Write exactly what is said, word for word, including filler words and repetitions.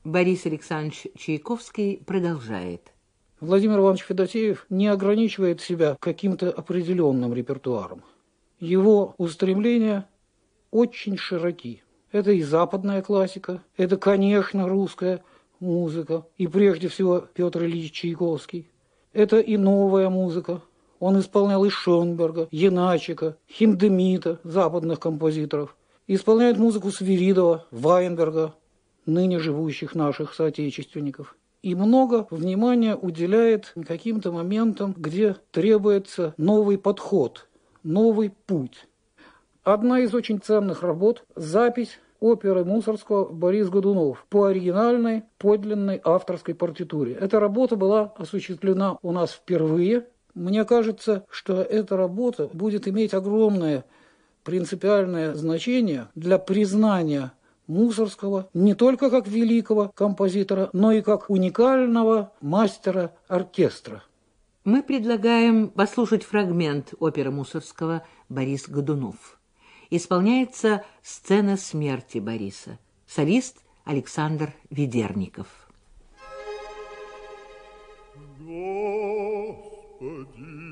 Борис Александрович Чайковский продолжает. Владимир Иванович Федосеев не ограничивает себя каким-то определенным репертуаром. Его устремления очень широки. Это и западная классика, это, конечно, русская музыка, и прежде всего Петр Ильич Чайковский. Это и новая музыка. Он исполнял и Шонберга, Яначека, Хиндемита, западных композиторов. Исполняет музыку Свиридова, Вайнберга, ныне живущих наших соотечественников. И много внимания уделяет каким-то моментам, где требуется новый подход, новый путь. Одна из очень ценных работ – запись оперы Мусоргского «Борис Годунов» по оригинальной, подлинной авторской партитуре. Эта работа была осуществлена у нас впервые. Мне кажется, что эта работа будет иметь огромное принципиальное значение для признания Мусоргского не только как великого композитора, но и как уникального мастера оркестра. Мы предлагаем послушать фрагмент оперы Мусоргского «Борис Годунов». Исполняется сцена смерти Бориса. Солист Александр Ведерников. Господи!